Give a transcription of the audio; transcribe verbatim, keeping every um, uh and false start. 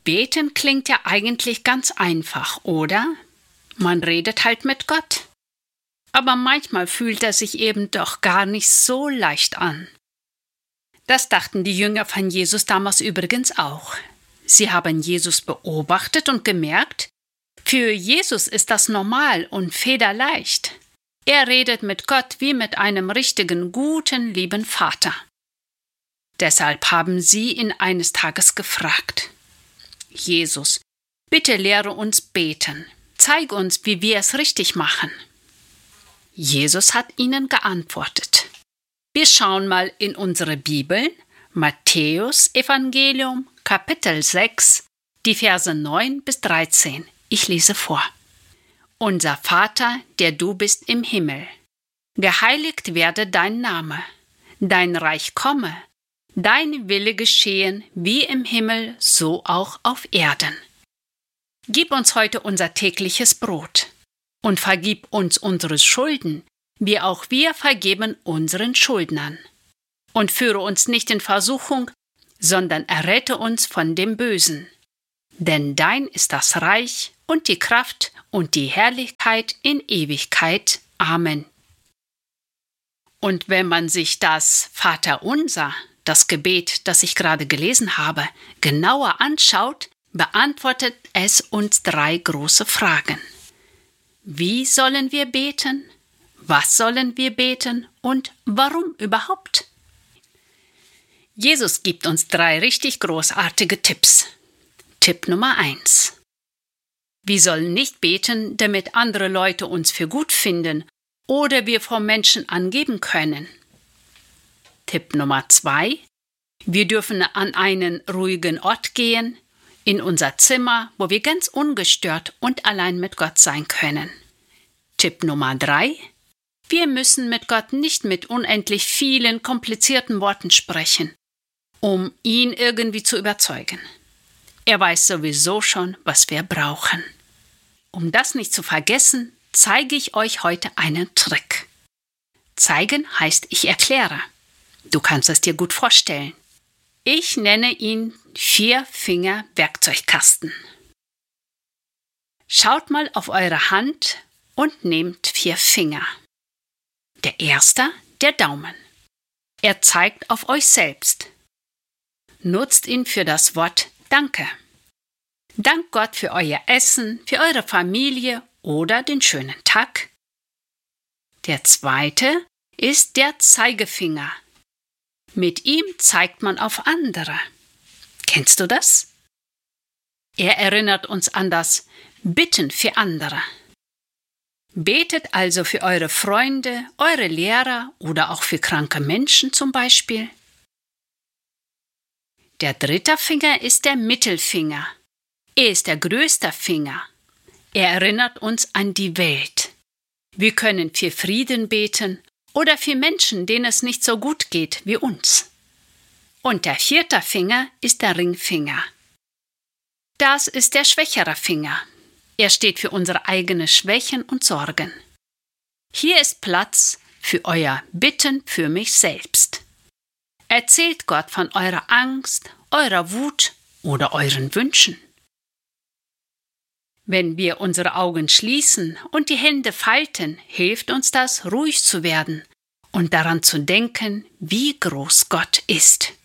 Beten klingt ja eigentlich ganz einfach, oder? Man redet halt mit Gott. Aber manchmal fühlt er sich eben doch gar nicht so leicht an. Das dachten die Jünger von Jesus damals übrigens auch. Sie haben Jesus beobachtet und gemerkt, für Jesus ist das normal und federleicht. Er redet mit Gott wie mit einem richtigen, guten, lieben Vater. Deshalb haben sie ihn eines Tages gefragt: Jesus, bitte lehre uns beten. Zeig uns, wie wir es richtig machen. Jesus hat ihnen geantwortet. Wir schauen mal in unsere Bibeln, Matthäus Evangelium, Kapitel sechs, die Verse neun bis dreizehn. Ich lese vor. Unser Vater, der du bist im Himmel, geheiligt werde dein Name, dein Reich komme, dein Wille geschehen, wie im Himmel, so auch auf Erden. Gib uns heute unser tägliches Brot und vergib uns unsere Schulden, wie auch wir vergeben unseren Schuldnern. Und führe uns nicht in Versuchung, sondern errette uns von dem Bösen. Denn dein ist das Reich und die Kraft und die Herrlichkeit in Ewigkeit. Amen. Und wenn man sich das Vaterunser, das Gebet, das ich gerade gelesen habe, genauer anschaut, beantwortet es uns drei große Fragen. Wie sollen wir beten? Was sollen wir beten? Und warum überhaupt? Jesus gibt uns drei richtig großartige Tipps. Tipp Nummer eins. Wir sollen nicht beten, damit andere Leute uns für gut finden oder wir vor Menschen angeben können. Tipp Nummer zwei. Wir dürfen an einen ruhigen Ort gehen, in unser Zimmer, wo wir ganz ungestört und allein mit Gott sein können. Tipp Nummer drei. Wir müssen mit Gott nicht mit unendlich vielen komplizierten Worten sprechen, um ihn irgendwie zu überzeugen. Er weiß sowieso schon, was wir brauchen. Um das nicht zu vergessen, zeige ich euch heute einen Trick. Zeigen heißt, ich erkläre. Du kannst es dir gut vorstellen. Ich nenne ihn Vier-Finger-Werkzeugkasten. Schaut mal auf eure Hand und nehmt vier Finger. Der erste, der Daumen. Er zeigt auf euch selbst. Nutzt ihn für das Wort Danke. Dank Gott für euer Essen, für eure Familie oder den schönen Tag. Der zweite ist der Zeigefinger. Mit ihm zeigt man auf andere. Kennst du das? Er erinnert uns an das Bitten für andere. Betet also für eure Freunde, eure Lehrer oder auch für kranke Menschen zum Beispiel. Der dritte Finger ist der Mittelfinger. Er ist der größte Finger. Er erinnert uns an die Welt. Wir können für Frieden beten oder für Menschen, denen es nicht so gut geht wie uns. Und der vierte Finger ist der Ringfinger. Das ist der schwächere Finger. Er steht für unsere eigenen Schwächen und Sorgen. Hier ist Platz für euer Bitten für mich selbst. Erzählt Gott von eurer Angst, eurer Wut oder euren Wünschen. Wenn wir unsere Augen schließen und die Hände falten, hilft uns das, ruhig zu werden und daran zu denken, wie groß Gott ist.